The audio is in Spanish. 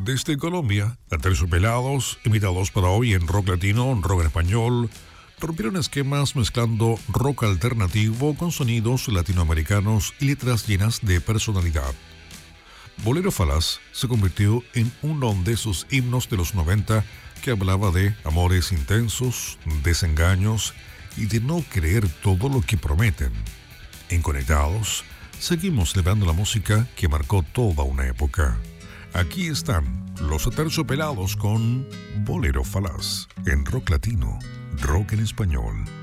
Desde Colombia, Aterciopelados, invitados para hoy en rock latino, rock en español, rompieron esquemas mezclando rock alternativo con sonidos latinoamericanos y letras llenas de personalidad. Bolero Falaz se convirtió en uno de sus himnos de los 90 que hablaba de amores intensos, desengaños y de no creer todo lo que prometen. En Conectados, seguimos celebrando la música que marcó toda una época. Aquí están los Aterciopelados con Bolero Falaz en rock latino, rock en español.